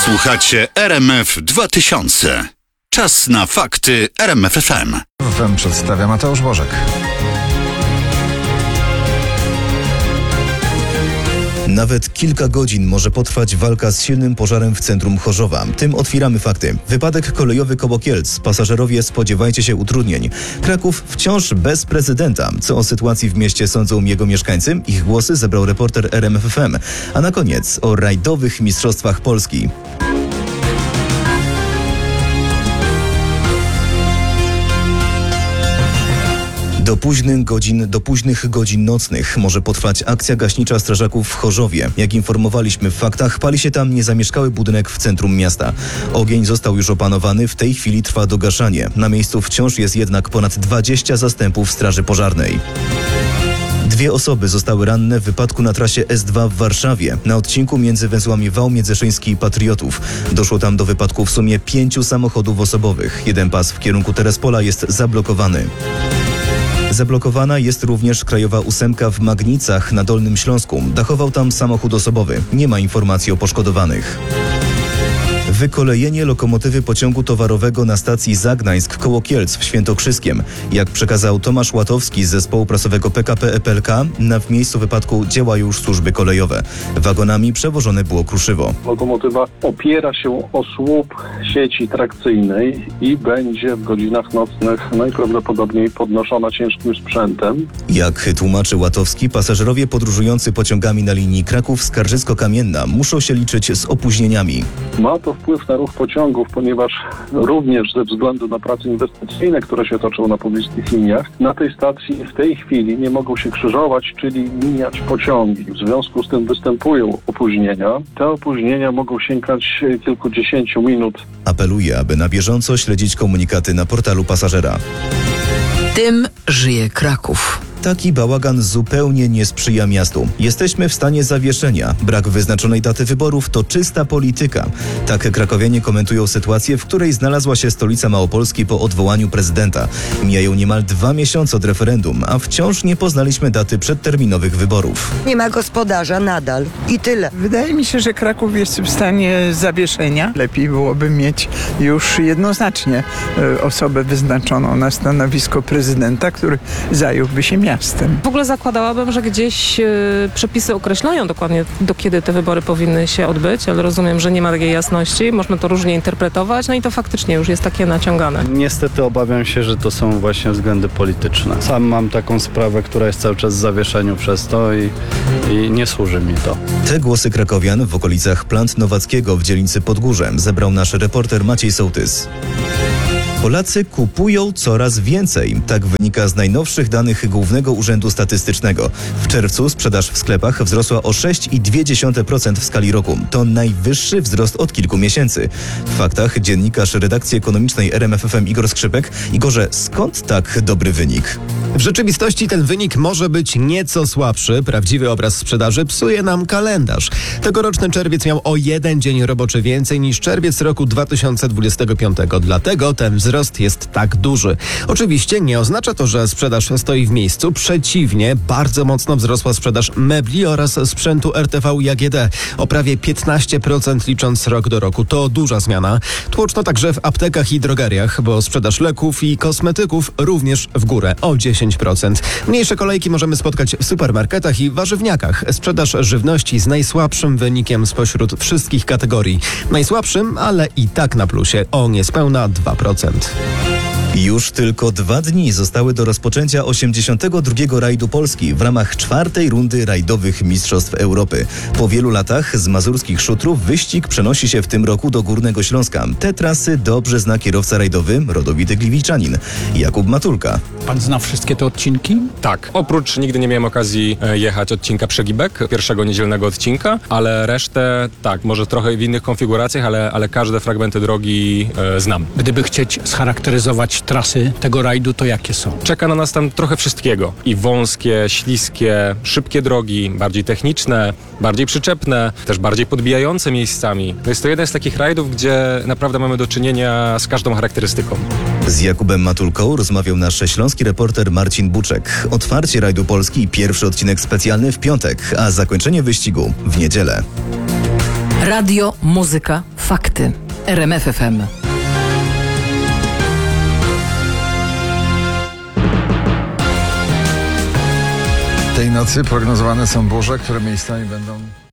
Słuchacie RMF 2000. Czas na fakty RMF FM. FM przedstawia Mateusz Bożek. Nawet kilka godzin może potrwać walka z silnym pożarem w centrum Chorzowa. Tym otwieramy fakty. Wypadek kolejowy koło Kielc. Pasażerowie, spodziewajcie się utrudnień. Kraków wciąż bez prezydenta. Co o sytuacji w mieście sądzą jego mieszkańcy? Ich głosy zebrał reporter RMF FM. A na koniec o rajdowych mistrzostwach Polski. Do późnych godzin nocnych może potrwać akcja gaśnicza strażaków w Chorzowie. Jak informowaliśmy w faktach, pali się tam niezamieszkały budynek w centrum miasta. Ogień został już opanowany, w tej chwili trwa dogaszanie. Na miejscu wciąż jest jednak ponad 20 zastępów straży pożarnej. 2 osoby zostały ranne w wypadku na trasie S2 w Warszawie, na odcinku między węzłami Wał Międzyszyński i Patriotów. Doszło tam do wypadku w sumie 5 samochodów osobowych. Jeden pas w kierunku Terespola jest zablokowany. Zablokowana jest również krajowa 8 w Magnicach na Dolnym Śląsku. Dachował tam samochód osobowy. Nie ma informacji o poszkodowanych. Wykolejenie lokomotywy pociągu towarowego na stacji Zagnańsk koło Kielc w Świętokrzyskiem. Jak przekazał Tomasz Łatowski z zespołu prasowego PKP EPLK, w miejscu wypadku działa już służby kolejowe. Wagonami przewożone było kruszywo. Lokomotywa opiera się o słup sieci trakcyjnej i będzie w godzinach nocnych najprawdopodobniej podnoszona ciężkim sprzętem. Jak tłumaczy Łatowski, pasażerowie podróżujący pociągami na linii Kraków-Skarżysko-Kamienna muszą się liczyć z opóźnieniami. Ma to wpływ na ruch pociągów, ponieważ również ze względu na prace inwestycyjne, które się toczą na pobliskich liniach, na tej stacji w tej chwili nie mogą się krzyżować, czyli mijać pociągi. W związku z tym występują opóźnienia. Te opóźnienia mogą sięgać kilkudziesięciu minut. Apeluje, aby na bieżąco śledzić komunikaty na portalu pasażera. Tym żyje Kraków. Taki bałagan zupełnie nie sprzyja miastu. Jesteśmy w stanie zawieszenia. Brak wyznaczonej daty wyborów to czysta polityka. Tak krakowianie komentują sytuację, w której znalazła się stolica Małopolski po odwołaniu prezydenta. Mijają niemal 2 miesiące od referendum, a wciąż nie poznaliśmy daty przedterminowych wyborów. Nie ma gospodarza nadal i tyle. Wydaje mi się, że Kraków jest w stanie zawieszenia. Lepiej byłoby mieć już jednoznacznie osobę wyznaczoną na stanowisko prezydenta, który zająłby się miastem. W ogóle zakładałabym, że gdzieś przepisy określają dokładnie, do kiedy te wybory powinny się odbyć, ale rozumiem, że nie ma takiej jasności. Można to różnie interpretować, no i to faktycznie już jest takie naciągane. Niestety obawiam się, że to są właśnie względy polityczne. Sam mam taką sprawę, która jest cały czas w zawieszeniu przez to i nie służy mi to. Te głosy krakowian w okolicach Plant Nowackiego w dzielnicy Podgórze zebrał nasz reporter Maciej Sołtys. Polacy kupują coraz więcej. Tak wynika z najnowszych danych Głównego Urzędu Statystycznego. W czerwcu sprzedaż w sklepach wzrosła o 6,2% w skali roku. To najwyższy wzrost od kilku miesięcy. W faktach dziennikarz redakcji ekonomicznej RMF FM Igor Skrzypek. Igorze, skąd tak dobry wynik? W rzeczywistości ten wynik może być nieco słabszy. Prawdziwy obraz sprzedaży psuje nam kalendarz. Tegoroczny czerwiec miał o 1 dzień roboczy więcej niż czerwiec roku 2025. Dlatego ten wzrost jest tak duży. Oczywiście nie oznacza to, że sprzedaż stoi w miejscu. Przeciwnie, bardzo mocno wzrosła sprzedaż mebli oraz sprzętu RTV i AGD. O prawie 15% licząc rok do roku. To duża zmiana. Tłoczno także w aptekach i drogeriach, bo sprzedaż leków i kosmetyków również w górę o 10%. Mniejsze kolejki możemy spotkać w supermarketach i warzywniakach. Sprzedaż żywności z najsłabszym wynikiem spośród wszystkich kategorii. Najsłabszym, ale i tak na plusie o niespełna 2%. Już tylko 2 dni zostały do rozpoczęcia 82. rajdu Polski w ramach 4. rundy rajdowych Mistrzostw Europy. Po wielu latach z mazurskich szutrów wyścig przenosi się w tym roku do Górnego Śląska. Te trasy dobrze zna kierowca rajdowy, rodowity gliwiczanin Jakub Matulka. Pan zna wszystkie te odcinki? Tak. Oprócz nigdy nie miałem okazji jechać odcinka Przegibek, pierwszego niedzielnego odcinka, ale resztę tak, może trochę w innych konfiguracjach, ale każde fragmenty drogi znam. Gdyby chcieć scharakteryzować trasy tego rajdu, to jakie są? Czeka na nas tam trochę wszystkiego. I wąskie, śliskie, szybkie drogi, bardziej techniczne, bardziej przyczepne, też bardziej podbijające miejscami. To jest to jeden z takich rajdów, gdzie naprawdę mamy do czynienia z każdą charakterystyką. Z Jakubem Matulką rozmawiał nasz śląski reporter Marcin Buczek. Otwarcie rajdu Polski, pierwszy odcinek specjalny w piątek, a zakończenie wyścigu w niedzielę. Radio, muzyka, Fakty. RMF FM. Tej nocy prognozowane są burze, które miejscami będą